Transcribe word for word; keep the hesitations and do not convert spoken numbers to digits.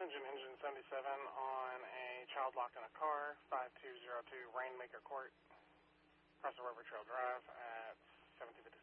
Engine Engine seventy-seven on a child locked in a car, five two zero two Rainmaker Court, across the River Trail Drive at seventeen fifty.